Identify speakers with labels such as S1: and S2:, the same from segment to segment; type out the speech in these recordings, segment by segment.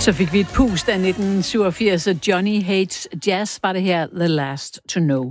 S1: Så fik vi et pust af 1987, og Johnny Hates Jazz var det her, The Last to Know.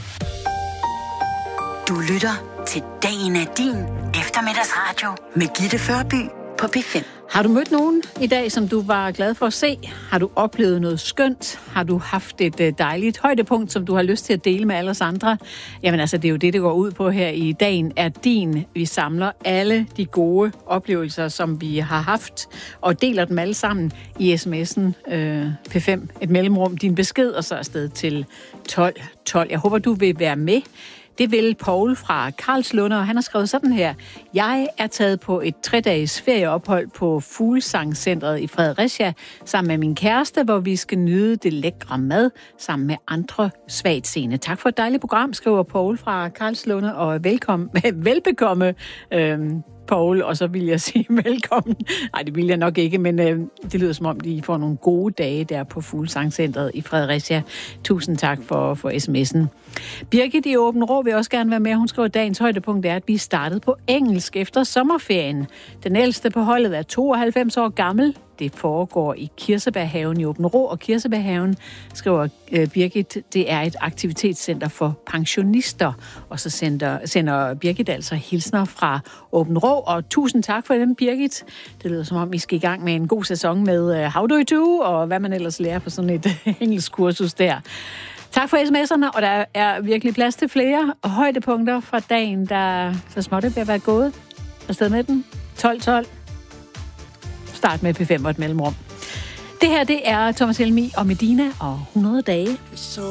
S2: Du lytter til Dagen er din eftermiddagsradio med Gitte Førby på P5.
S1: Har du mødt nogen i dag, som du var glad for at se? Har du oplevet noget skønt? Har du haft et dejligt højdepunkt, som du har lyst til at dele med alle os andre? Jamen altså, det er jo det går ud på her i Dagen er din. Vi samler alle de gode oplevelser, som vi har haft, og deler dem alle sammen i sms'en P5, et mellemrum, din besked, og så afsted til 12. Jeg håber, du vil være med. Det vil Poul fra Karlslunde, og han har skrevet sådan her. Jeg er taget på et 3-dages ferieophold på Fuglsangcentret i Fredericia sammen med min kæreste, hvor vi skal nyde det lækre mad sammen med andre svagtseende. Tak for et dejligt program, skriver Poul fra Karlslunde, og velbekomme Poul, og så vil jeg sige velkommen. Nej, det vil jeg nok ikke, men det lyder som om, de får nogle gode dage der på Fuglsangcentret i Fredericia. Tusind tak for sms'en. Birgit i Åben Rå vil også gerne være med. Hun skriver, at dagens højdepunkt er, at vi startede på engelsk efter sommerferien. Den ældste på holdet er 92 år gammel. Det foregår i Kirsebærhaven i Åben Rå, og Kirsebærhaven, skriver Birgit, det er et aktivitetscenter for pensionister. Og så sender Birgit altså hilsner fra Åben Rå, og tusind tak for den, Birgit. Det lyder som om, I skal i gang med en god sæson med How Do You Do, og hvad man ellers lærer på sådan et engelsk kursus der. Tak for sms'erne, og der er virkelig plads til flere højdepunkter fra dagen, der så småt er ved at være gået. Afsted med den. 12. Start med P5 og et mellemrum. Det her, det er Thomas Helmig og Medina og 100 dage.